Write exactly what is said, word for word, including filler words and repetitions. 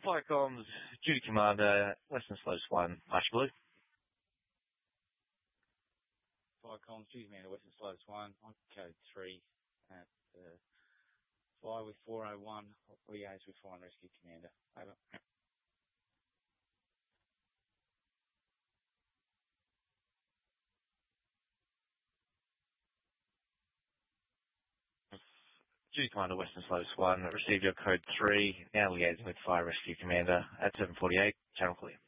Fire comms, Duty Commander, Western Slopes one, Marsh Blue. Fire comms, Duty Commander, Western Slopes one, on code three at uh, Fly with four oh one, liaise with Fire and Rescue Commander. Over. Duty Commander, Western Slopes one, received your code three, now liaising with Fire Rescue Commander at seven forty-eight, channel clear.